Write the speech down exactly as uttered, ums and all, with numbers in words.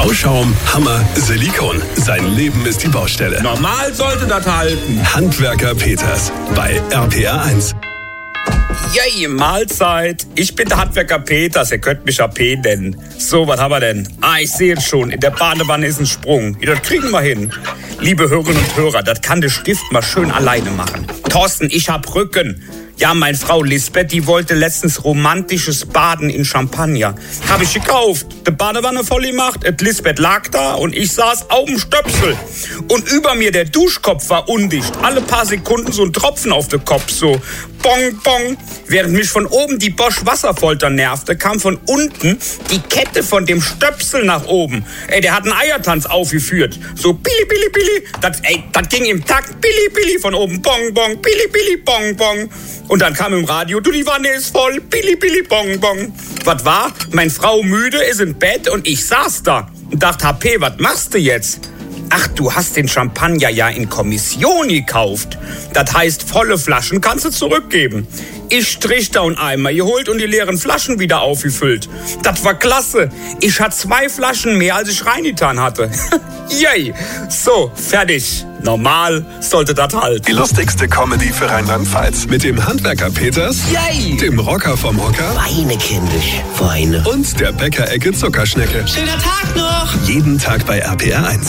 Bauschaum, Hammer, Silikon. Sein Leben ist die Baustelle. Normal sollte das halten. Handwerker Peters bei R P R eins. Yay, Mahlzeit. Ich bin der Handwerker Peters, ihr könnt mich A P nennen. So, was haben wir denn? Ah, ich sehe es schon, in der Badewanne ist ein Sprung. Ja, das kriegen wir hin. Liebe Hörerinnen und Hörer, das kann der Stift mal schön alleine machen. Thorsten, ich hab Rücken. Ja, meine Frau Lisbeth, die wollte letztens romantisches Baden in Champagner. Hab ich gekauft. Die Badewanne voll gemacht, et Lisbeth lag da und ich saß auf dem Stöpsel. Und über mir der Duschkopf war undicht. Alle paar Sekunden so ein Tropfen auf den Kopf, so bong, bong. Während mich von oben die Bosch Wasserfolter nervte, kam von unten die Kette von dem Stöpsel nach oben. Ey, der hat einen Eiertanz aufgeführt. So billi, billi, billi. Das, ey, das ging im Takt. Billi, billi von oben. Bong, bong, billi, billi, bong, bong. Und dann kam im Radio, du, die Wanne ist voll. Billi, billi, bong, bong. Was war? Meine Frau müde, ist im Bett und ich saß da und dachte, H P, was machst du jetzt? Ach, du hast den Champagner ja in Kommission gekauft. Das heißt, volle Flaschen kannst du zurückgeben. Ich Trichter und Eimer geholt und die leeren Flaschen wieder aufgefüllt. Das war klasse. Ich hatte zwei Flaschen mehr, als ich reingetan hatte. Yay. So, fertig. Normal sollte das halt. Die lustigste Comedy für Rheinland-Pfalz. Mit dem Handwerker Peters, Yay. dem Rocker vom Hocker Weine, kindisch, Weine. und der Bäckerecke Zuckerschnecke. Schöner Tag noch! Jeden Tag bei R P R eins.